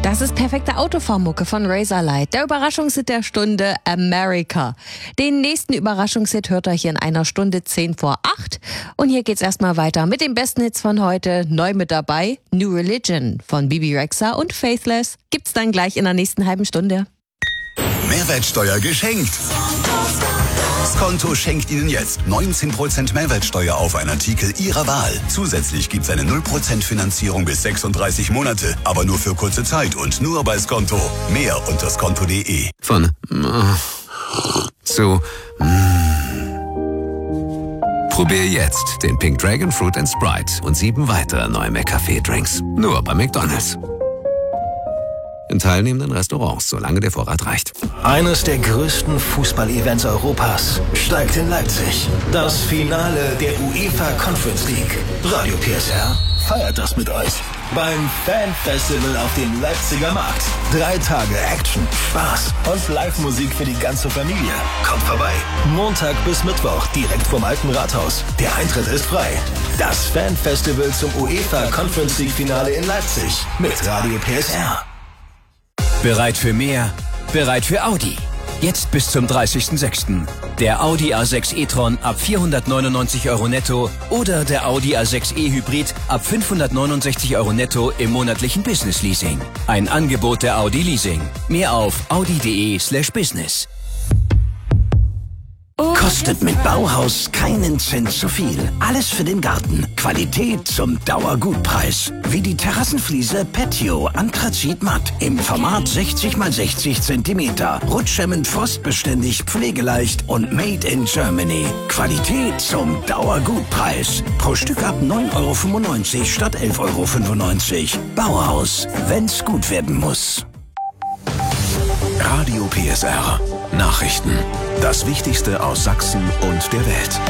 Das ist perfekte Autofahrmucke von Razorlight. Der Überraschungshit der Stunde, America. Den nächsten Überraschungshit hört ihr hier in einer Stunde 7:10. Und hier geht's erstmal weiter mit den besten Hits von heute. Neu mit dabei, New Religion von Bebe Rexha und Faithless. Gibt's dann gleich in der nächsten halben Stunde. Mehrwertsteuer geschenkt. Skonto schenkt Ihnen jetzt 19% Mehrwertsteuer auf einen Artikel Ihrer Wahl. Zusätzlich gibt's eine 0% Finanzierung bis 36 Monate, aber nur für kurze Zeit und nur bei Skonto. Mehr unter skonto.de. Von zu Probier jetzt den Pink Dragon Fruit & Sprite und 7 weitere neue McCafé-Drinks. Nur bei McDonald's. In teilnehmenden Restaurants, solange der Vorrat reicht. Eines der größten Fußball-Events Europas steigt in Leipzig. Das Finale der UEFA Conference League. Radio PSR feiert das mit euch. Beim Fanfestival auf dem Leipziger Markt. 3 Tage Action, Spaß und Live-Musik für die ganze Familie. Kommt vorbei. Montag bis Mittwoch direkt vom Alten Rathaus. Der Eintritt ist frei. Das Fanfestival zum UEFA Conference League Finale in Leipzig. Mit Radio PSR. Bereit für mehr? Bereit für Audi. Jetzt bis zum 30.06. Der Audi A6 e-tron ab 499 € netto oder der Audi A6 e-Hybrid ab 569 € netto im monatlichen Business Leasing. Ein Angebot der Audi Leasing. Mehr auf audi.de/business. Kostet mit Bauhaus keinen Cent zu viel. Alles für den Garten. Qualität zum Dauergutpreis. Wie die Terrassenfliese Patio Anthrazit Matt im Format 60 x 60 cm. Rutschhemmend, frostbeständig, pflegeleicht und made in Germany. Qualität zum Dauergutpreis. Pro Stück ab 9,95 € statt 11,95 €. Bauhaus, wenn's gut werden muss. Radio PSR. Nachrichten. Das Wichtigste aus Sachsen und der Welt.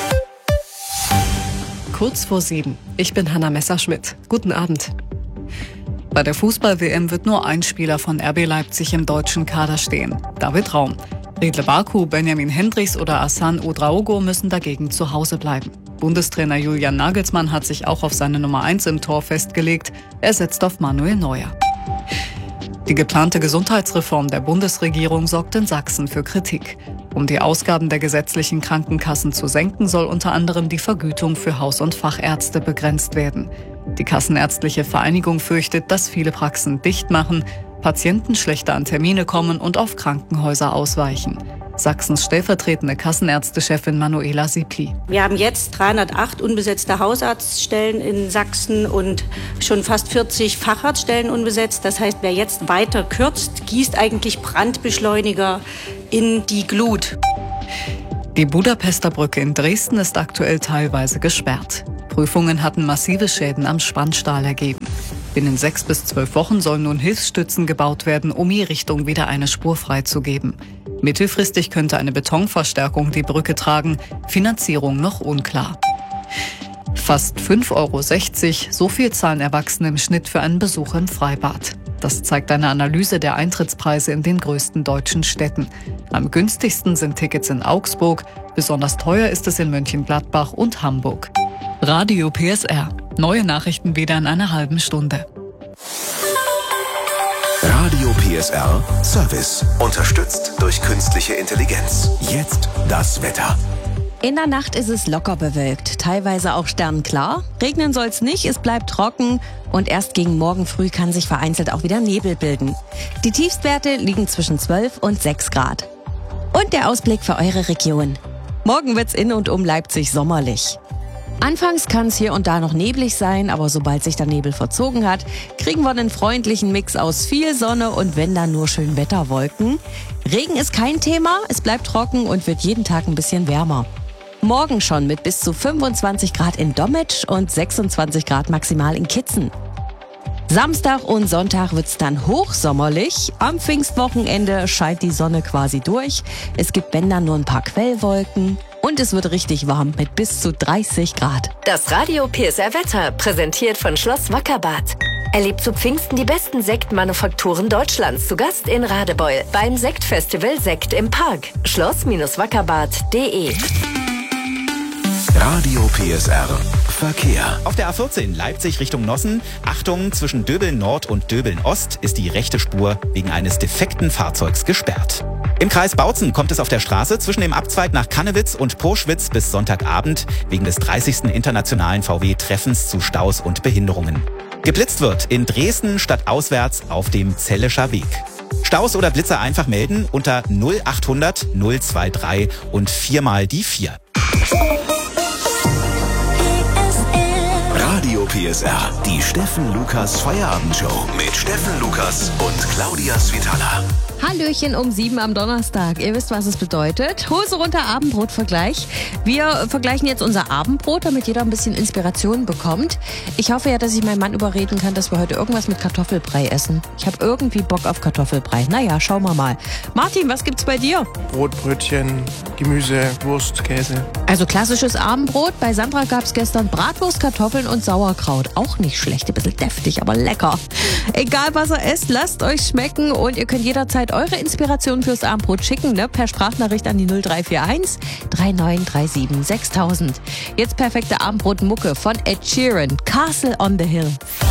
Kurz vor 7. Ich bin Hanna Messerschmidt. Guten Abend. Bei der Fußball-WM wird nur ein Spieler von RB Leipzig im deutschen Kader stehen. David Raum. Riedle Baku, Benjamin Hendricks oder Hassan Ouedraogo müssen dagegen zu Hause bleiben. Bundestrainer Julian Nagelsmann hat sich auch auf seine Nummer 1 im Tor festgelegt. Er setzt auf Manuel Neuer. Die geplante Gesundheitsreform der Bundesregierung sorgt in Sachsen für Kritik. Um die Ausgaben der gesetzlichen Krankenkassen zu senken, soll unter anderem die Vergütung für Haus- und Fachärzte begrenzt werden. Die Kassenärztliche Vereinigung fürchtet, dass viele Praxen dicht machen, Patienten schlechter an Termine kommen und auf Krankenhäuser ausweichen. Sachsens stellvertretende Kassenärztechefin Manuela Siepli. Wir haben jetzt 308 unbesetzte Hausarztstellen in Sachsen und schon fast 40 Facharztstellen unbesetzt. Das heißt, wer jetzt weiter kürzt, gießt eigentlich Brandbeschleuniger in die Glut. Die Budapester Brücke in Dresden ist aktuell teilweise gesperrt. Prüfungen hatten massive Schäden am Spannstahl ergeben. Binnen 6 bis 12 Wochen sollen nun Hilfsstützen gebaut werden, um die Richtung wieder eine Spur freizugeben. Mittelfristig könnte eine Betonverstärkung die Brücke tragen, Finanzierung noch unklar. Fast 5,60 €, so viel zahlen Erwachsene im Schnitt für einen Besuch im Freibad. Das zeigt eine Analyse der Eintrittspreise in den größten deutschen Städten. Am günstigsten sind Tickets in Augsburg, besonders teuer ist es in Mönchengladbach und Hamburg. Radio PSR. Neue Nachrichten wieder in einer halben Stunde. Radio PSR Service. Unterstützt durch künstliche Intelligenz. Jetzt das Wetter. In der Nacht ist es locker bewölkt, teilweise auch sternklar. Regnen soll's nicht, es bleibt trocken und erst gegen morgen früh kann sich vereinzelt auch wieder Nebel bilden. Die Tiefstwerte liegen zwischen 12 und 6 Grad. Und der Ausblick für eure Region. Morgen wird's in und um Leipzig sommerlich. Anfangs kann es hier und da noch neblig sein, aber sobald sich der Nebel verzogen hat, kriegen wir einen freundlichen Mix aus viel Sonne und wenn dann nur schön Wetterwolken. Regen ist kein Thema, es bleibt trocken und wird jeden Tag ein bisschen wärmer. Morgen schon mit bis zu 25 Grad in Dommitsch und 26 Grad maximal in Kitzen. Samstag und Sonntag wird's dann hochsommerlich. Am Pfingstwochenende scheint die Sonne quasi durch. Es gibt wenn dann nur ein paar Quellwolken. Und es wird richtig warm mit bis zu 30 Grad. Das Radio PSR Wetter, präsentiert von Schloss Wackerbarth. Erlebt zu Pfingsten die besten Sektmanufakturen Deutschlands. Zu Gast in Radebeul beim Sektfestival Sekt im Park. Schloss-wackerbarth.de. Radio PSR Verkehr. Auf der A14 Leipzig Richtung Nossen. Achtung, zwischen Döbeln Nord und Döbeln Ost ist die rechte Spur wegen eines defekten Fahrzeugs gesperrt. Im Kreis Bautzen kommt es auf der Straße zwischen dem Abzweig nach Kannewitz und Poschwitz bis Sonntagabend wegen des 30. internationalen VW-Treffens zu Staus und Behinderungen. Geblitzt wird in Dresden stadtauswärts auf dem Zellischer Weg. Staus oder Blitzer einfach melden unter 0800 023 und 4 mal die 4. Radio PSR, die Steffen Lukas Feierabendshow mit Steffen Lukas und Claudia Svitala. Hallöchen um 7 am Donnerstag. Ihr wisst, was es bedeutet. Hose runter, Abendbrotvergleich. Wir vergleichen jetzt unser Abendbrot, damit jeder ein bisschen Inspiration bekommt. Ich hoffe ja, dass ich meinen Mann überreden kann, dass wir heute irgendwas mit Kartoffelbrei essen. Ich habe irgendwie Bock auf Kartoffelbrei. Naja, schauen wir mal. Martin, was gibt's bei dir? Brot, Brötchen, Gemüse, Wurst, Käse. Also klassisches Abendbrot. Bei Sandra gab's gestern Bratwurst, Kartoffeln und Sauerkraut. Auch nicht schlecht, ein bisschen deftig, aber lecker. Egal, was ihr esst, lasst euch schmecken und ihr könnt jederzeit eure Inspiration fürs Abendbrot schicken, per Sprachnachricht an die 0341 3937 6000. Jetzt perfekte Abendbrotmucke von Ed Sheeran, Castle on the Hill.